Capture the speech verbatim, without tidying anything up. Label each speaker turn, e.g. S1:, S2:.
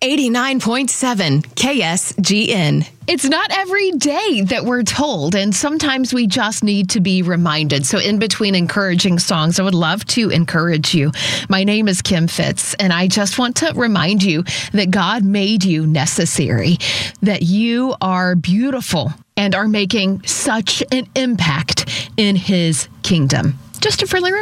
S1: eighty-nine point seven K S G N.
S2: It's not every day that we're told, and sometimes we just need to be reminded. So in between encouraging songs, I would love to encourage you. My name is Kim Fitz, and I just want to remind you that God made you necessary, that you are beautiful and are making such an impact in His kingdom. Just a friendly reminder.